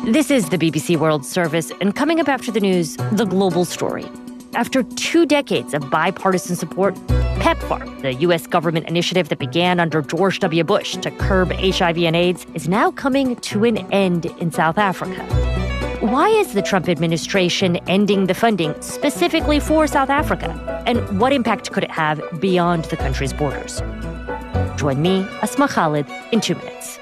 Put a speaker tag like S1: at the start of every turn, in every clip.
S1: This is the BBC World Service, and coming up after the news, the global story. After 2 decades of bipartisan support, PEPFAR, the U.S. government initiative that began under George W. Bush to curb HIV and AIDS, is now coming to an end in South Africa. Why is the Trump administration ending the funding specifically for South Africa? And what impact could it have beyond the country's borders? Join me, Asma Khalid, in 2 minutes.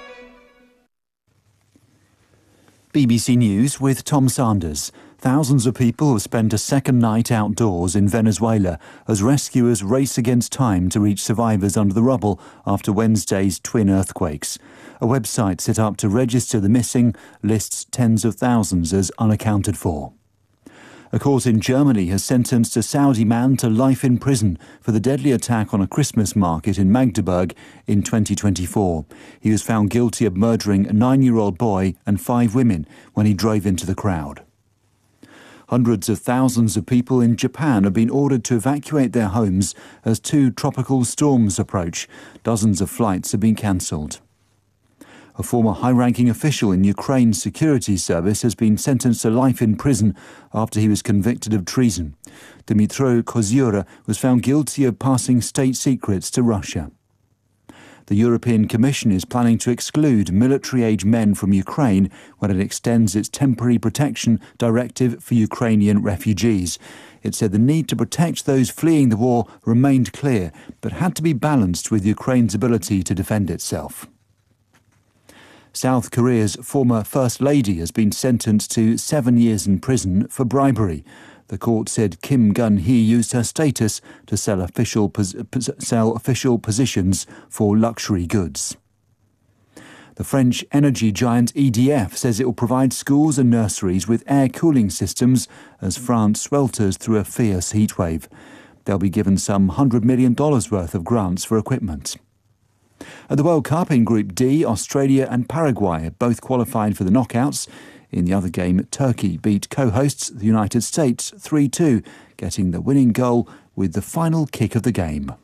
S2: BBC News with Tom Sanders. Thousands of people have spent a second night outdoors in Venezuela as rescuers race against time to reach survivors under the rubble after Wednesday's twin earthquakes. A website set up to register the missing lists tens of thousands as unaccounted for. A court in Germany has sentenced a Saudi man to life in prison for the deadly attack on a Christmas market in Magdeburg in 2024. He was found guilty of murdering a 9-year-old boy and 5 women when he drove into the crowd. Hundreds of thousands of people in Japan have been ordered to evacuate their homes as 2 tropical storms approach. Dozens of flights have been cancelled. A former high-ranking official in Ukraine's security service has been sentenced to life in prison after he was convicted of treason. Dmytro Kozura was found guilty of passing state secrets to Russia. The European Commission is planning to exclude military-age men from Ukraine when it extends its temporary protection directive for Ukrainian refugees. It said the need to protect those fleeing the war remained clear, but had to be balanced with Ukraine's ability to defend itself. South Korea's former First Lady has been sentenced to 7 years in prison for bribery. The court said Kim Gun-hee used her status to sell official positions for luxury goods. The French energy giant EDF says it will provide schools and nurseries with air cooling systems as France swelters through a fierce heatwave. They'll be given some $100 million worth of grants for equipment. At the World Cup in Group D, Australia and Paraguay have both qualified for the knockouts. In the other game, Turkey beat co-hosts the United States 3-2, getting the winning goal with the final kick of the game.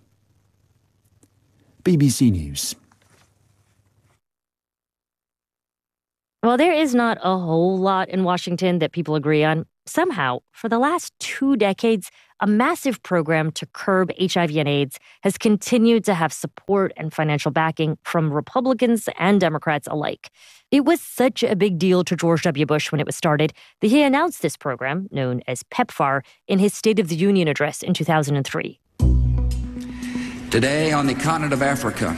S2: BBC News.
S1: Well, there is not a whole lot in Washington that people agree on. Somehow, for the last 2 decades, a massive program to curb HIV and AIDS has continued to have support and financial backing from Republicans and Democrats alike. It was such a big deal to George W. Bush when it was started that he announced this program, known as PEPFAR, in his State of the Union address in 2003.
S3: Today, on the continent of Africa,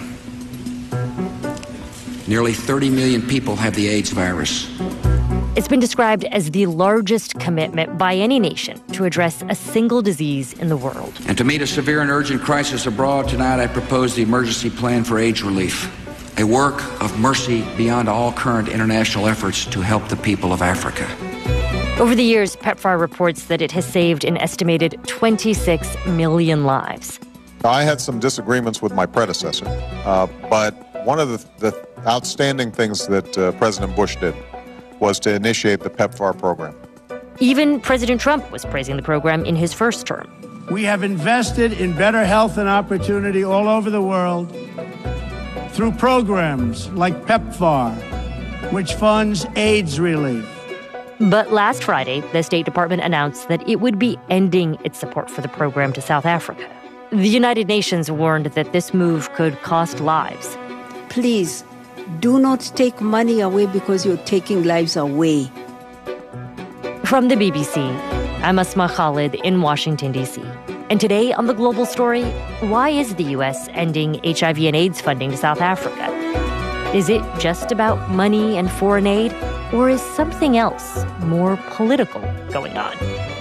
S3: nearly 30 million people have the AIDS virus.
S1: It's been described as the largest commitment by any nation to address a single disease in the world.
S3: And to meet a severe and urgent crisis abroad, tonight I propose the emergency plan for AIDS relief, a work of mercy beyond all current international efforts to help the people of Africa.
S1: Over the years, PEPFAR reports that it has saved an estimated 26 million lives.
S4: I had some disagreements with my predecessor, but one of the outstanding things that President Bush did was to initiate the PEPFAR program.
S1: Even President Trump was praising the program in his first term.
S5: We have invested in better health and opportunity all over the world through programs like PEPFAR, which funds AIDS relief.
S1: But last Friday, the State Department announced that it would be ending its support for the program to South Africa. The United Nations warned that this move could cost lives.
S6: Please, do not take money away because you're taking lives away.
S1: From the BBC, I'm Asma Khalid in Washington, D.C. And today on The Global Story, why is the U.S. ending HIV and AIDS funding to South Africa? Is it just about money and foreign aid, or is something else more political going on?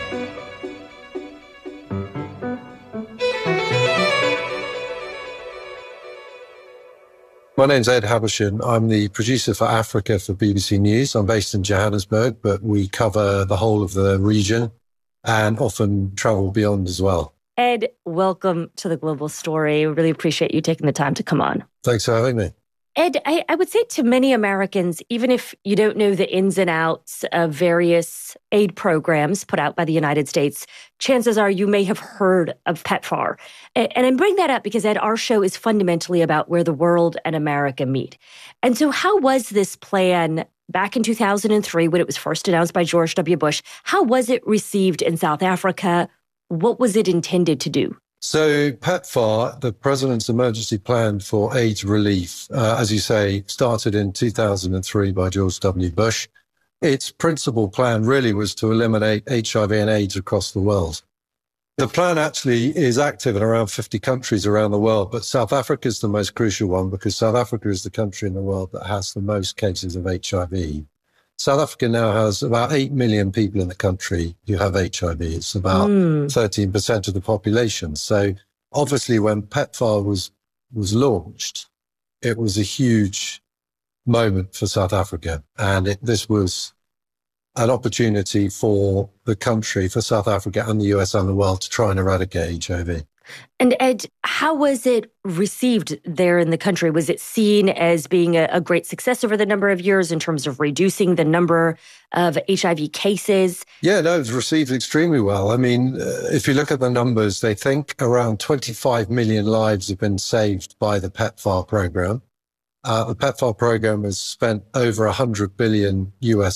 S7: My name's Ed Habershon. I'm the producer for Africa for BBC News. I'm based in Johannesburg, but we cover the whole of the region and often travel beyond as well.
S1: Ed, welcome to The Global Story. Really appreciate you taking the time to come on.
S7: Thanks for having me.
S1: Ed, I would say to many Americans, even if you don't know the ins and outs of various aid programs put out by the United States, chances are you may have heard of PEPFAR. And I bring that up because, Ed, our show is fundamentally about where the world and America meet. And so how was this plan back in 2003 when it was first announced by George W. Bush. How was it received in South Africa? What was it intended to do?
S7: So PEPFAR, the President's Emergency Plan for AIDS Relief, as you say, started in 2003 by George W. Bush. Its principal plan really was to eliminate HIV and AIDS across the world. The plan actually is active in around 50 countries around the world, but South Africa is the most crucial one because South Africa is the country in the world that has the most cases of HIV. South Africa now has about 8 million people in the country who have HIV. It's about 13% of the population. So obviously when PEPFAR was launched, it was a huge moment for South Africa. And this was an opportunity for the country, for South Africa and the US and the world to try and eradicate HIV.
S1: And Ed, how was it received there in the country? Was it seen as being a great success over the number of years in terms of reducing the number of HIV cases?
S7: Yeah, no, it was received extremely well. I mean, if you look at the numbers, they think around 25 million lives have been saved by the PEPFAR program. The PEPFAR program has spent over $100 billion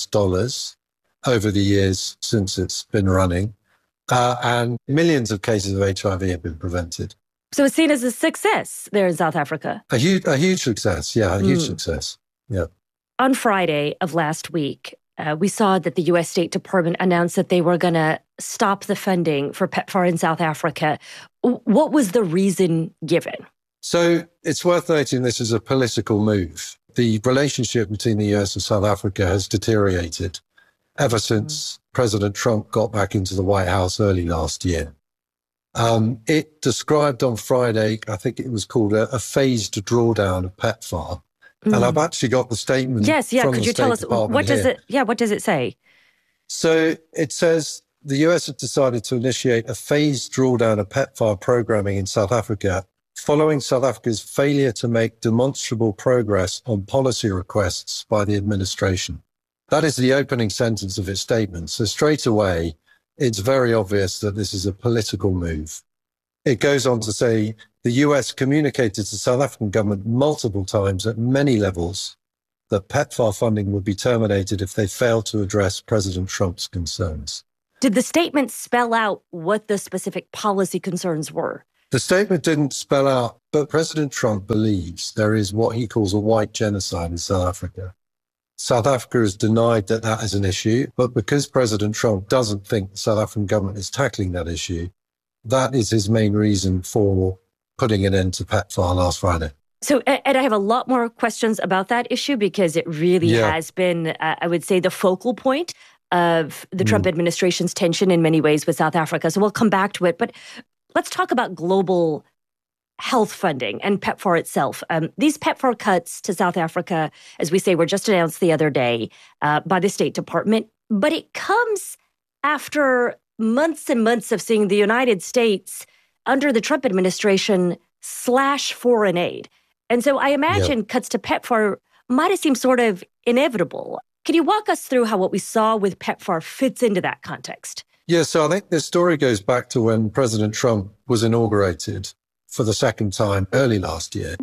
S7: over the years since it's been running. And millions of cases of HIV have been prevented.
S1: So it's seen as a success there in South Africa.
S7: A huge success. Yeah, a huge success. Yeah.
S1: On Friday of last week, we saw that the U.S. State Department announced that they were going to stop the funding for PEPFAR in South Africa. What was the reason given?
S7: So it's worth noting this is a political move. The relationship between the U.S. and South Africa has deteriorated ever since President Trump got back into the White House early last year. It described on Friday, I think it was called a phased drawdown of PEPFAR. And I've actually got the statement.
S1: Yes, yeah.
S7: From
S1: Could
S7: the
S1: you
S7: State
S1: tell us
S7: Department
S1: what does
S7: here.
S1: it? Yeah, what does it say?
S7: So it says the US has decided to initiate a phased drawdown of PEPFAR programming in South Africa, following South Africa's failure to make demonstrable progress on policy requests by the administration. That is the opening sentence of its statement. So straight away, it's very obvious that this is a political move. It goes on to say the US communicated to the South African government multiple times at many levels that PEPFAR funding would be terminated if they failed to address President Trump's concerns.
S1: Did the statement spell out what the specific policy concerns were?
S7: The statement didn't spell out, but President Trump believes there is what he calls a white genocide in South Africa. South Africa has denied that that is an issue, but because President Trump doesn't think the South African government is tackling that issue, that is his main reason for putting an end to PEPFAR last Friday.
S1: So, Ed, I have a lot more questions about that issue because it really has been, I would say, the focal point of the Trump administration's tension in many ways with South Africa. So we'll come back to it. But let's talk about global health funding and PEPFAR itself. These PEPFAR cuts to South Africa, as we say, were just announced the other day by the State Department. But it comes after months and months of seeing the United States under the Trump administration slash foreign aid. And so I imagine cuts to PEPFAR might have seemed sort of inevitable. Can you walk us through how what we saw with PEPFAR fits into that context?
S7: Yeah, so I think this story goes back to when President Trump was inaugurated for the second time early last year.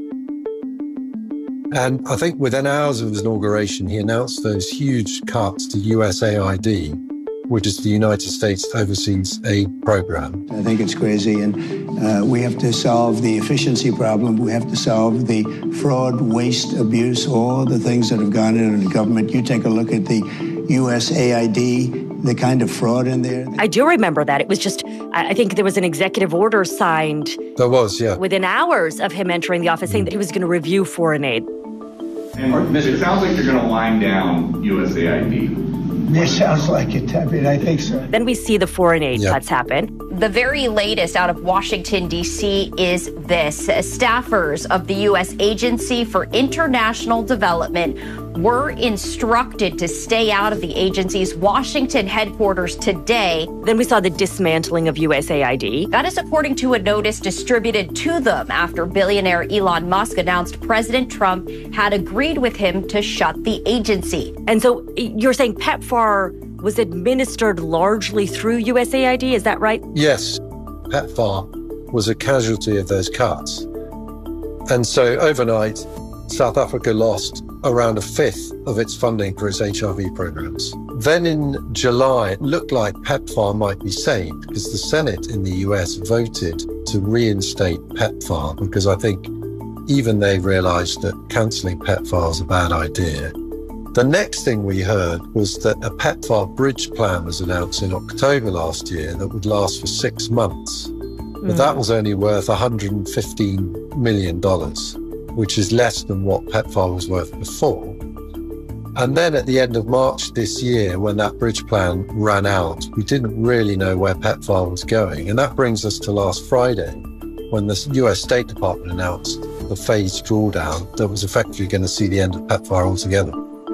S7: And I think within hours of his inauguration, he announced those huge cuts to USAID, which is the United States Overseas Aid Program.
S8: I think it's crazy, and we have to solve the efficiency problem. We have to solve the fraud, waste, abuse, all the things that have gone into the government. You take a look at the USAID, the kind of fraud in there.
S1: I do remember that. It was just, I think there was an executive order signed.
S7: There was, yeah.
S1: Within hours of him entering the office saying that he was going to review foreign aid.
S9: And it sounds like you're going to wind down USAID.
S8: It sounds like it, I think so.
S1: Then we see the foreign aid cuts happen.
S10: The very latest out of Washington, D.C. is this. Staffers of the U.S. Agency for International Development were instructed to stay out of the agency's Washington headquarters today.
S1: Then we saw the dismantling of USAID.
S10: That is according to a notice distributed to them after billionaire Elon Musk announced President Trump had agreed with him to shut the agency.
S1: And so you're saying PEPFAR was administered largely through USAID, is that right?
S7: Yes, PEPFAR was a casualty of those cuts. And so overnight, South Africa lost around a fifth of its funding for its HIV programs. Then in July, it looked like PEPFAR might be saved because the Senate in the US voted to reinstate PEPFAR because I think even they realized that cancelling PEPFAR was a bad idea. The next thing we heard was that a PEPFAR bridge plan was announced in October last year that would last for 6 months. But that was only worth $115 million, which is less than what PEPFAR was worth before. And then at the end of March this year, when that bridge plan ran out, we didn't really know where PEPFAR was going. And that brings us to last Friday, when the US State Department announced the phased drawdown that was effectively going to see the end of PEPFAR altogether.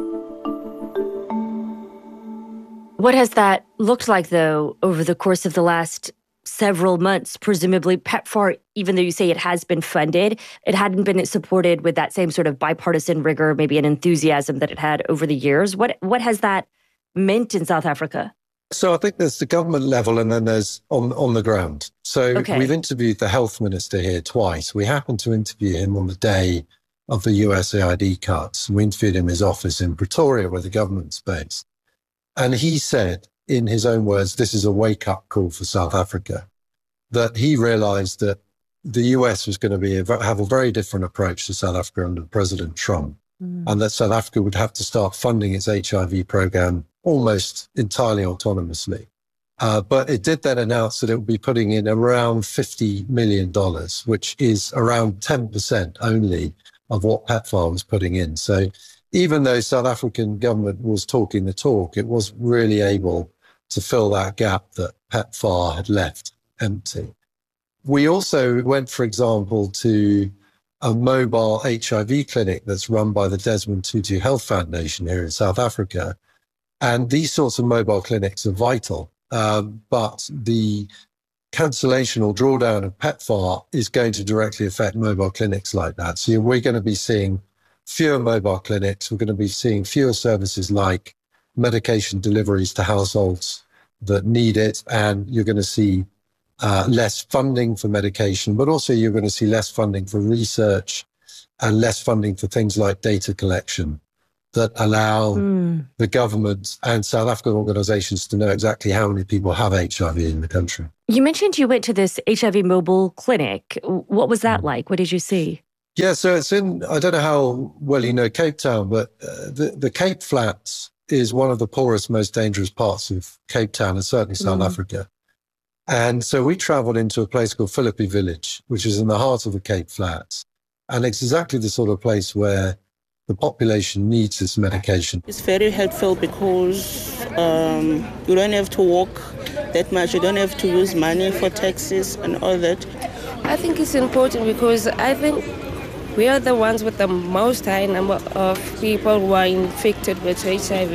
S1: What has that looked like, though, over the course of the last several months? Presumably PEPFAR, even though you say it has been funded, it hadn't been supported with that same sort of bipartisan rigor, maybe an enthusiasm that it had over the years. What has that meant in South Africa?
S7: So I think there's the government level and then there's on the ground. So We've interviewed the health minister here twice. We happened to interview him on the day of the USAID cuts. We interviewed him in his office in Pretoria, where the government's based. And he said, in his own words, this is a wake-up call for South Africa, that he realized that the US was going to have a very different approach to South Africa under President Trump, and that South Africa would have to start funding its HIV program almost entirely autonomously. But it did then announce that it would be putting in around $50 million, which is around 10% only of what PEPFAR was putting in. So even though South African government was talking the talk, it wasn't really able to fill that gap that PEPFAR had left empty. We also went, for example, to a mobile HIV clinic that's run by the Desmond Tutu Health Foundation here in South Africa. And these sorts of mobile clinics are vital, but the cancellation or drawdown of PEPFAR is going to directly affect mobile clinics like that. So we're going to be seeing fewer mobile clinics. We're going to be seeing fewer services like medication deliveries to households that need it. And you're going to see less funding for medication, but also you're going to see less funding for research and less funding for things like data collection that allow the government and South African organizations to know exactly how many people have HIV in the country. You
S1: mentioned you went to this HIV mobile clinic. What was that like? What did you see?
S7: Yeah, so it's in, I don't know how well you know Cape Town, but the Cape Flats is one of the poorest, most dangerous parts of Cape Town and certainly South Africa. And so we traveled into a place called Philippi Village, which is in the heart of the Cape Flats. And it's exactly the sort of place where the population needs this medication.
S11: It's very helpful because you don't have to walk that much. You don't have to use money for taxis and all that.
S12: I think it's important because I think we are the ones with the most high number of people who are infected with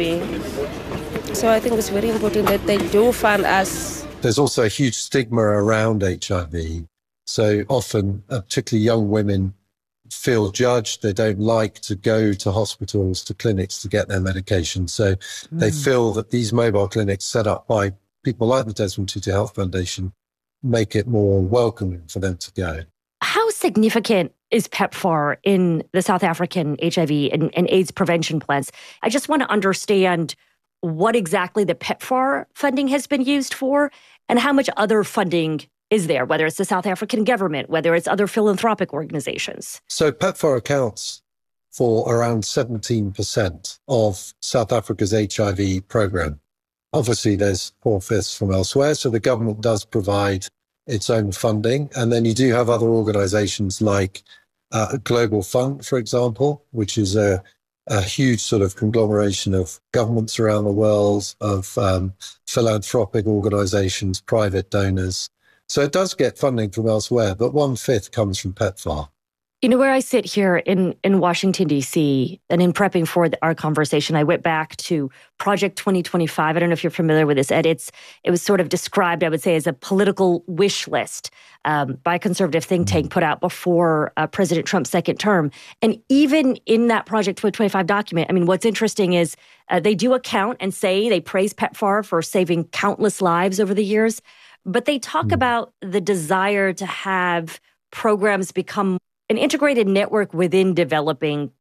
S12: HIV. So I think it's very important that they do fund us.
S7: There's also a huge stigma around HIV. So often, particularly young women, feel judged. They don't like to go to hospitals, to clinics to get their medication. So they feel that these mobile clinics set up by people like the Desmond Tutu Health Foundation make it more welcoming for them to go.
S1: How significant is PEPFAR in the South African HIV and AIDS prevention plans? I just want to understand what exactly the PEPFAR funding has been used for and how much other funding is there, whether it's the South African government, whether it's other philanthropic organizations.
S7: So PEPFAR accounts for around 17% of South Africa's HIV program. Obviously, there's 4/5 from elsewhere, so the government does provide its own funding. And then you do have other organizations like Global Fund, for example, which is a huge sort of conglomeration of governments around the world, of philanthropic organizations, private donors. So it does get funding from elsewhere, but 1/5 comes from PEPFAR.
S1: You know, where I sit here in Washington, D.C., and in prepping for our conversation, I went back to Project 2025. I don't know if you're familiar with this, Ed. It was sort of described, I would say, as a political wish list by a conservative think tank put out before President Trump's second term. And even in that Project 2025 document, I mean, what's interesting is they do account and say they praise PEPFAR for saving countless lives over the years, but they talk about the desire to have programs become an integrated network within developing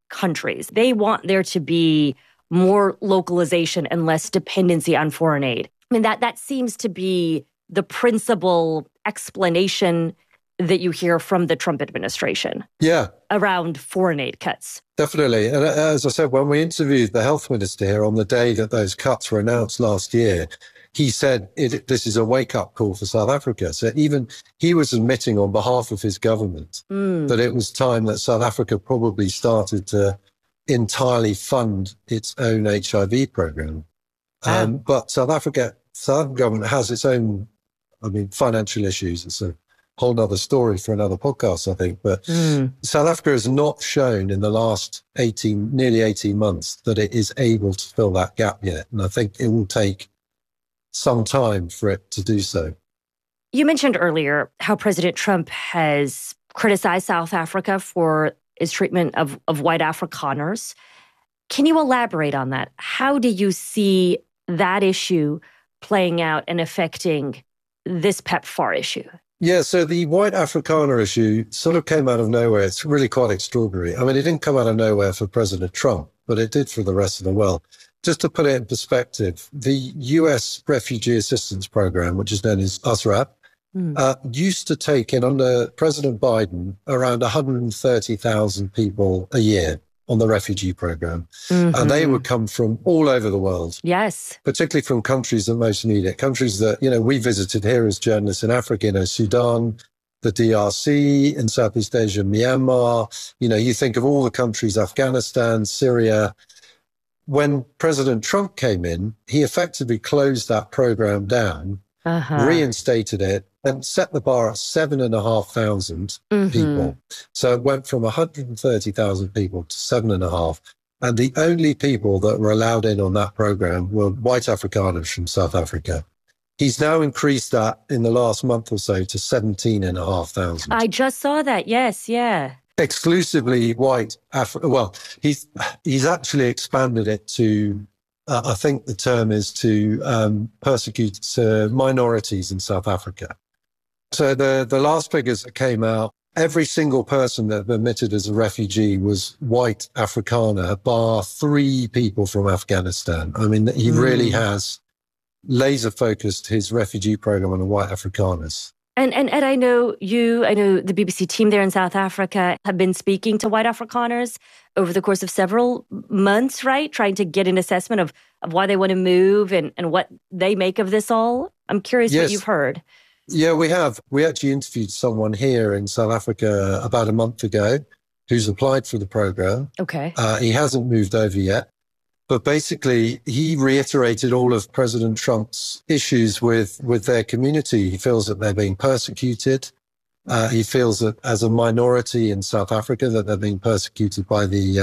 S1: countries. They want there to be more localization and less dependency on foreign aid. I mean, that seems to be the principal explanation that you hear from the Trump administration.
S7: Yeah.
S1: Around foreign aid cuts.
S7: Definitely. And as I said, when we interviewed the health minister here on the day that those cuts were announced last year, he said this is a wake-up call for South Africa. So even he was admitting on behalf of his government that it was time that South Africa probably started to entirely fund its own HIV program. But South African government has its own, financial issues. It's a whole other story for another podcast, I think. But South Africa has not shown in the last nearly 18 months that it is able to fill that gap yet. And I think it will take some time for it to do so.
S1: You mentioned earlier how President Trump has criticized South Africa for its treatment of white Afrikaners. Can you elaborate on that? How do you see that issue playing out and affecting this PEPFAR issue?
S7: Yeah, so the white Afrikaner issue sort of came out of nowhere. It's really quite extraordinary. I mean, it didn't come out of nowhere for President Trump, but it did for the rest of the world. Just to put it in perspective, the US Refugee Assistance Program, which is known as USRAP, used to take in under President Biden around 130,000 people a year on the refugee program. And they would come from all over the world.
S1: Yes.
S7: Particularly from countries that most need it. Countries that, we visited here as journalists in Africa, Sudan, the DRC, in Southeast Asia, Myanmar. You think of all the countries, Afghanistan, Syria. When President Trump came in, he effectively closed that program down, reinstated it, and set the bar at 7,500 people. So it went from 130,000 people to 7,500. And the only people that were allowed in on that program were white Afrikaners from South Africa. He's now increased that in the last month or so to 17,500.
S1: I just saw that. Yes, yeah.
S7: Exclusively white he's actually expanded it to, I think the term is to persecute minorities in South Africa. So the last figures that came out, every single person that admitted as a refugee was white Afrikaner, bar 3 people from Afghanistan. I mean, he really has laser focused his refugee program on the white Afrikaners.
S1: And Ed, I know the BBC team there in South Africa have been speaking to white Afrikaners over the course of several months, right? Trying to get an assessment of why they want to move and what they make of this all. I'm curious what you've heard.
S7: Yeah, we have. We actually interviewed someone here in South Africa about a month ago who's applied for the program.
S1: Okay.
S7: He hasn't moved over yet. But basically, he reiterated all of President Trump's issues with their community. He feels that they're being persecuted. He feels that as a minority in South Africa, that they're being persecuted by the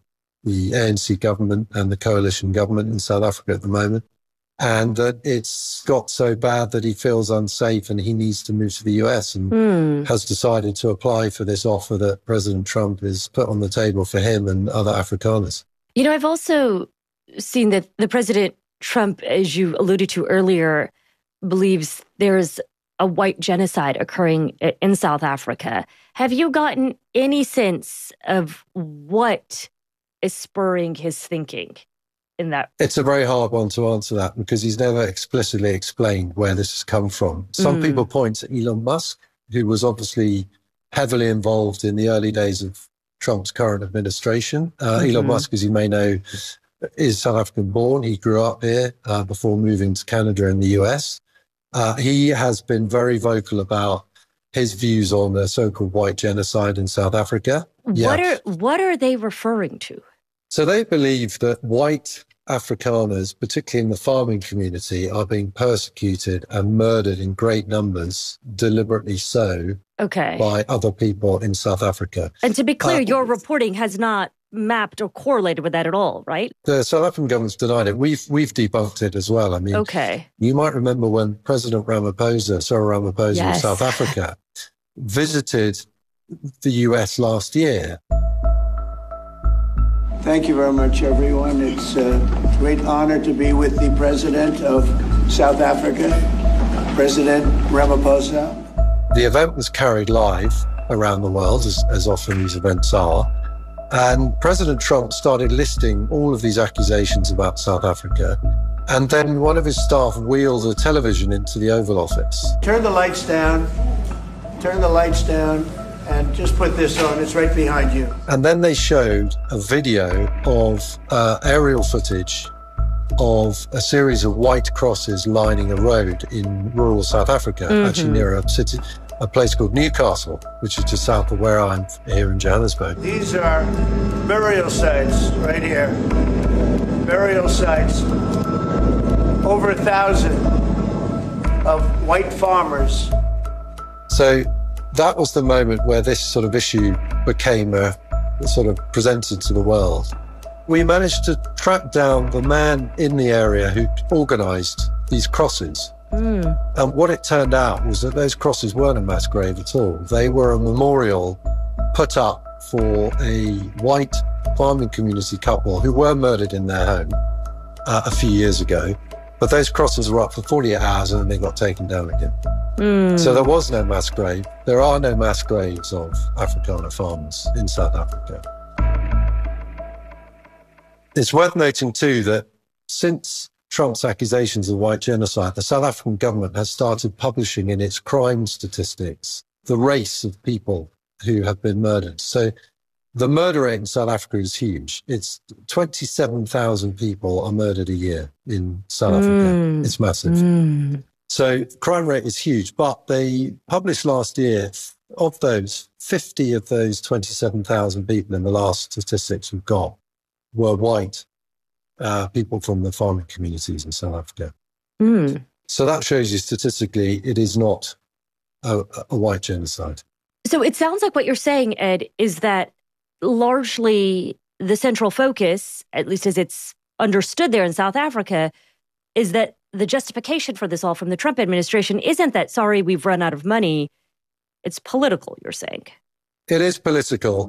S7: ANC government and the coalition government in South Africa at the moment. And that it's got so bad that he feels unsafe and he needs to move to the US and has decided to apply for this offer that President Trump has put on the table for him and other Afrikaners.
S1: I've also seen that the President Trump, as you alluded to earlier, believes there's a white genocide occurring in South Africa. Have you gotten any sense of what is spurring his thinking in that?
S7: It's a very hard one to answer that because he's never explicitly explained where this has come from. Some people point to Elon Musk, who was obviously heavily involved in the early days of Trump's current administration. Elon Musk, as you may know, is South African born. He grew up here before moving to Canada and the US. He has been very vocal about his views on the so-called white genocide in South Africa.
S1: What are they referring to?
S7: So they believe that white Afrikaners, particularly in the farming community, are being persecuted and murdered in great numbers, deliberately so, by other people in South Africa.
S1: And to be clear, your reporting has not mapped or correlated with that at all, right?
S7: The South African government's denied it. We've debunked it as well. I mean, you might remember when President Cyril Ramaphosa of South Africa visited the US last year.
S8: Thank you very much, everyone. It's a great honor to be with the President of South Africa, President Ramaphosa.
S7: The event was carried live around the world, as often these events are. And President Trump started listing all of these accusations about South Africa. And then one of his staff wheeled a television into the Oval Office.
S5: Turn the lights down, and just put this on. It's right behind you.
S7: And then they showed a video of aerial footage of a series of white crosses lining a road in rural South Africa, actually near a place called Newcastle, which is just south of where I'm here in Johannesburg.
S5: These are burial sites right here. Burial sites. Over 1,000 of white farmers.
S7: So that was the moment where this sort of issue became sort of presented to the world. We managed to track down the man in the area who organised these crosses. And what it turned out was that those crosses weren't a mass grave at all. They were a memorial put up for a white farming community couple who were murdered in their home a few years ago. But those crosses were up for 48 hours and then they got taken down again. So there was no mass grave. There are no mass graves of Afrikaner farmers in South Africa. It's worth noting, too, that since Trump's accusations of white genocide, the South African government has started publishing in its crime statistics the race of people who have been murdered. So the murder rate in South Africa is huge. It's 27,000 people are murdered a year in South Africa. It's massive. So crime rate is huge. But they published last year, of those, 50 of those 27,000 people in the last statistics we've got were white people from the farming communities in South Africa. So that shows you statistically it is not a white genocide.
S1: So it sounds like what you're saying, Ed, is that largely the central focus, at least as it's understood there in South Africa, is that the justification for this all from the Trump administration isn't that, sorry, we've run out of money. It's political, you're saying.
S7: It is political.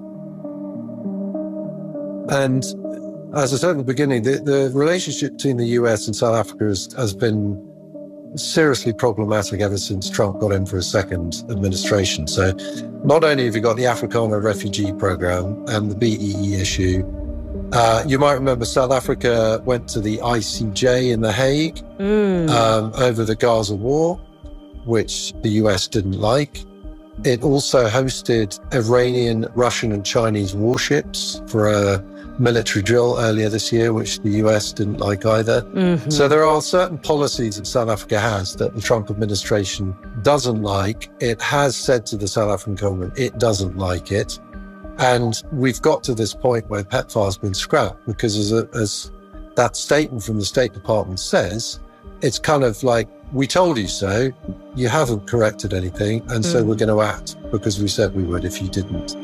S7: And as I said at the beginning, the relationship between the US and South Africa has been seriously problematic ever since Trump got in for his second administration. So not only have you got the Afrikaner refugee program and the BEE issue, you might remember South Africa went to the ICJ in The Hague over the Gaza war, which the US didn't like. It also hosted Iranian, Russian and Chinese warships for a military drill earlier this year, which the US didn't like either. So there are certain policies that South Africa has that the Trump administration doesn't like. It has said to the South African government it doesn't like it. And we've got to this point where PEPFAR has been scrapped because as that statement from the State Department says, it's kind of like, we told you so, you haven't corrected anything, and so we're going to act because we said we would if you didn't.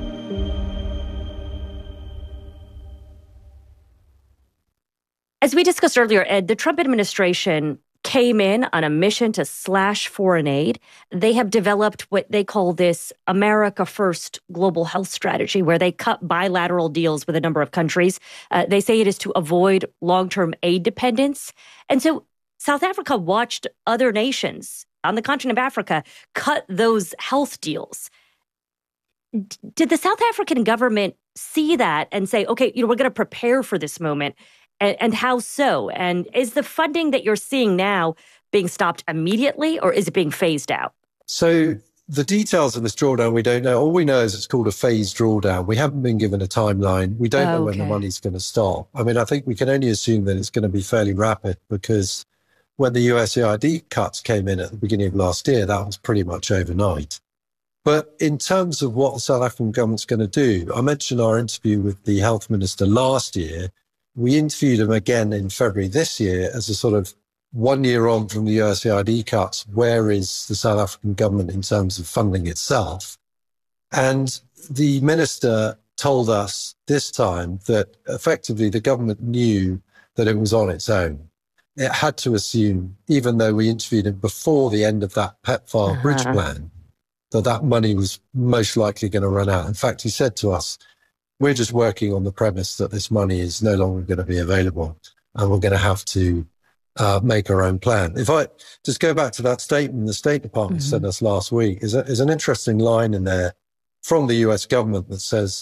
S1: As we discussed earlier, Ed, the Trump administration came in on a mission to slash foreign aid. They have developed what they call this America First global health strategy, where they cut bilateral deals with a number of countries. They say it is to avoid long-term aid dependence. And so South Africa watched other nations on the continent of Africa cut those health deals. Did the South African government see that and say, okay, we're going to prepare for this moment? And how so? And is the funding that you're seeing now being stopped immediately, or is it being phased out?
S7: So the details of this drawdown, we don't know. All we know is it's called a phased drawdown. We haven't been given a timeline. We don't know when the money's going to stop. I mean, I think we can only assume that it's going to be fairly rapid because when the USAID cuts came in at the beginning of last year, that was pretty much overnight. But in terms of what the South African government's going to do, I mentioned our interview with the health minister last year. We interviewed him again in February this year as a sort of 1 year on from the USAID cuts. Where is the South African government in terms of funding itself? And the minister told us this time that effectively the government knew that it was on its own. It had to assume, even though we interviewed him before the end of that PEPFAR bridge plan, that money was most likely going to run out. In fact, he said to us, we're just working on the premise that this money is no longer going to be available and we're going to have to make our own plan. If I just go back to that statement the State Department sent us last week, is an interesting line in there from the US government that says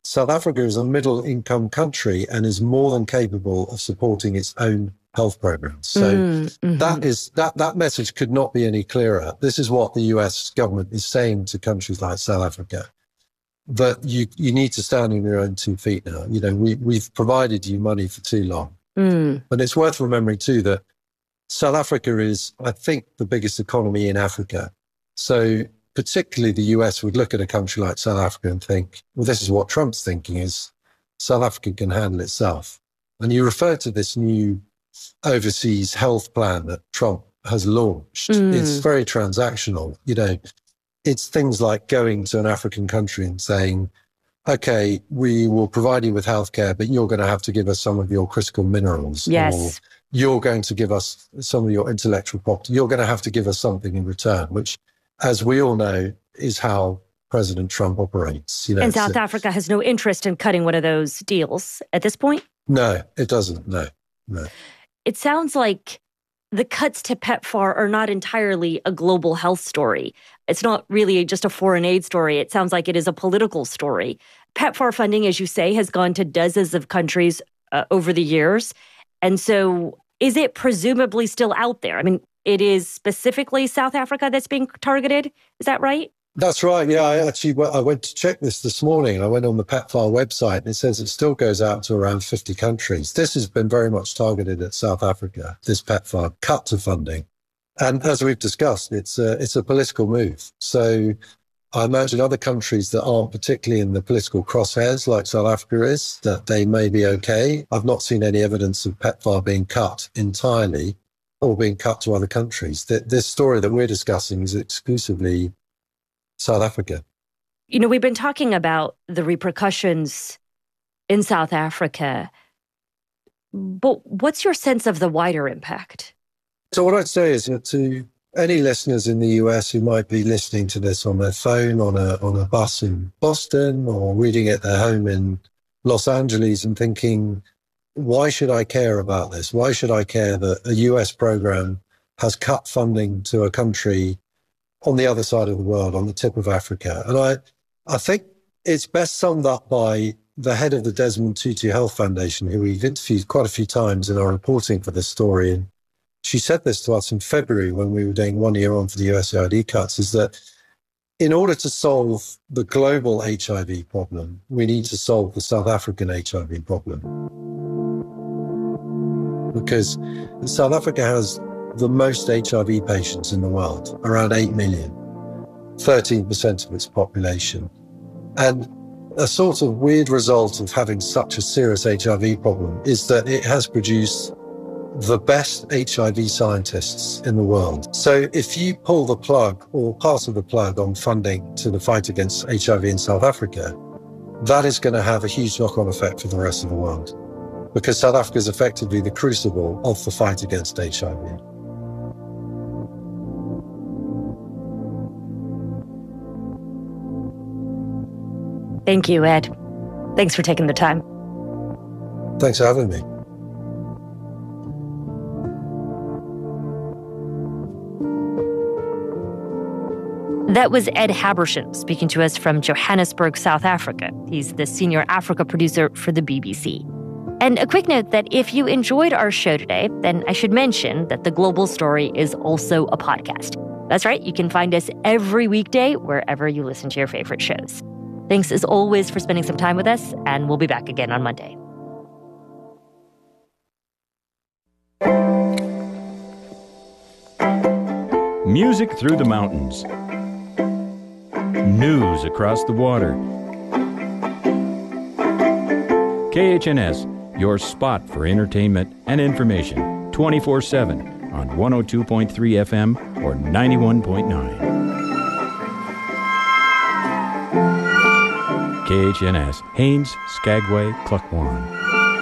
S7: South Africa is a middle-income country and is more than capable of supporting its own health programs. So that message could not be any clearer. This is what the US government is saying to countries like South Africa, that you need to stand on your own 2 feet now. You know, we've provided you money for too long. But it's worth remembering too that South Africa is, I think, the biggest economy in Africa. So particularly the US would look at a country like South Africa and think, well, this is what Trump's thinking is South Africa can handle itself. And you refer to this new overseas health plan that Trump has launched. It's very transactional. You know, it's things like going to an African country and saying, okay, we will provide you with healthcare, but you're going to have to give us some of your critical minerals.
S1: Yes.
S7: Or you're going to give us some of your intellectual property. You're going to have to give us something in return, which, as we all know, is how President Trump operates. You know,
S1: and South Africa has no interest in cutting one of those deals at this point?
S7: No, it doesn't. No.
S1: It sounds like the cuts to PEPFAR are not entirely a global health story. It's not really just a foreign aid story. It sounds like it is a political story. PEPFAR funding, as you say, has gone to dozens of countries over the years. And so is it presumably still out there? I mean, it is specifically South Africa that's being targeted. Is that right?
S7: That's right. Yeah, I went to check this morning. I went on the PEPFAR website and it says it still goes out to around 50 countries. This has been very much targeted at South Africa, this PEPFAR cut to funding. And as we've discussed, it's a political move. So I imagine other countries that aren't particularly in the political crosshairs like South Africa is, that they may be okay. I've not seen any evidence of PEPFAR being cut entirely or being cut to other countries. This story that we're discussing is exclusively South Africa.
S1: You know, we've been talking about the repercussions in South Africa, but what's your sense of the wider impact?
S7: So what I'd say is that to any listeners in the US who might be listening to this on their phone, on a bus in Boston, or reading it at their home in Los Angeles and thinking, why should I care about this? Why should I care that a US program has cut funding to a country on the other side of the world, on the tip of Africa? And I think it's best summed up by the head of the Desmond Tutu Health Foundation, who we've interviewed quite a few times in our reporting for this story. And she said this to us in February when we were doing 1 year on for the USAID cuts, is that in order to solve the global HIV problem, we need to solve the South African HIV problem. Because South Africa has the most HIV patients in the world, around 8 million, 13% of its population. And a sort of weird result of having such a serious HIV problem is that it has produced the best HIV scientists in the world. So if you pull the plug or part of the plug on funding to the fight against HIV in South Africa, that is going to have a huge knock-on effect for the rest of the world, because South Africa is effectively the crucible of the fight against HIV.
S1: Thank you, Ed. Thanks for taking the time.
S7: Thanks for having me.
S1: That was Ed Habersham speaking to us from Johannesburg, South Africa. He's the senior Africa producer for the BBC. And a quick note that if you enjoyed our show today, then I should mention that The Global Story is also a podcast. That's right, you can find us every weekday wherever you listen to your favorite shows. Thanks as always for spending some time with us, and we'll be back again on Monday.
S13: Music through the mountains. News across the water. KHNS, your spot for entertainment and information, 24/7 on 102.3 FM or 91.9. KHNS, Haines, Skagway, Klukwan.